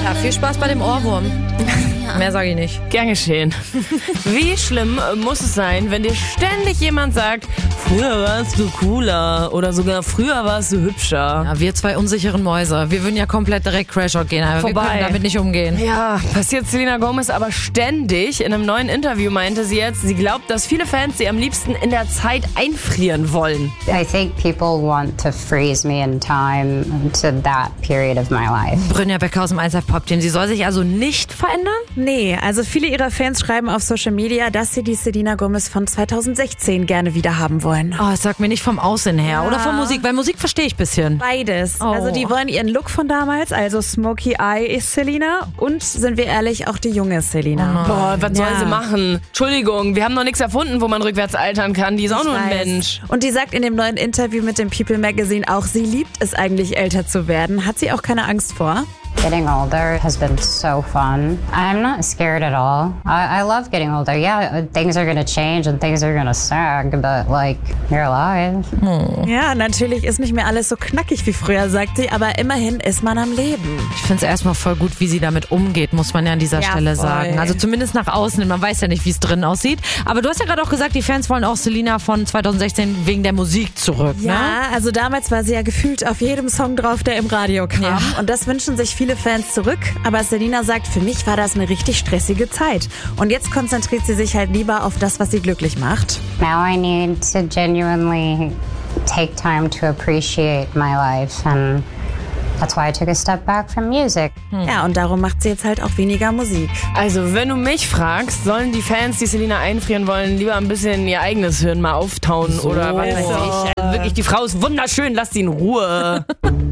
Ja, viel Spaß bei dem Ohrwurm. Mehr sage ich nicht. Gern geschehen. Wie schlimm muss es sein, wenn dir ständig jemand sagt, früher warst du cooler oder sogar früher warst du hübscher? Ja, wir zwei unsicheren Mäuse. Wir würden ja komplett direkt Crashout gehen, aber wir können damit nicht umgehen. Ja, passiert Selena Gomez aber ständig. In einem neuen Interview meinte sie jetzt, sie glaubt, dass viele Fans sie am liebsten in der Zeit einfrieren wollen. I think people want to freeze me in time to that period of my life. Brynja Becker aus dem 1Live Pop Team. Sie soll sich also nicht verändern? Nee, also viele ihrer Fans schreiben auf Social Media, dass sie die Selena Gomez von 2016 gerne wieder haben wollen. Oh, sag mir nicht vom Aussehen her oder von Musik, weil Musik verstehe ich ein bisschen. Beides. Oh. Also die wollen ihren Look von damals, also Smokey Eye ist Selena und, sind wir ehrlich, auch die junge Selena. Boah, was soll sie machen? Entschuldigung, wir haben noch nichts erfunden, wo man rückwärts altern kann. Die ist auch nur ein Mensch. Und die sagt in dem neuen Interview mit dem People Magazine auch, sie liebt es eigentlich, älter zu werden. Hat sie auch keine Angst vor? Getting older has been so fun. I'm not scared at all. I love getting older. Yeah, things are gonna change and things are gonna sag, but like, you're alive. Ja, natürlich ist nicht mehr alles so knackig wie früher, sagt sie, aber immerhin ist man am Leben. Ich finde es erstmal voll gut, wie sie damit umgeht, muss man ja an dieser Stelle sagen. Also zumindest nach außen, man weiß ja nicht, wie es drinnen aussieht. Aber du hast ja gerade auch gesagt, die Fans wollen auch Selena von 2016 wegen der Musik zurück, ne? Ja, also damals war sie ja gefühlt auf jedem Song drauf, der im Radio kam. Ja. Und das wünschen sich viele Fans zurück. Aber Selena sagt, für mich war das eine richtig stressige Zeit. Und jetzt konzentriert sie sich halt lieber auf das, was sie glücklich macht. Now I need to genuinely take time to appreciate my life, and that's why I took a step back from music. Ja, und darum macht sie jetzt halt auch weniger Musik. Also, wenn du mich fragst, sollen die Fans, die Selena einfrieren wollen, lieber ein bisschen ihr eigenes Hirn mal auftauen oder was weiß ich. Also wirklich, die Frau ist wunderschön, lasst sie in Ruhe.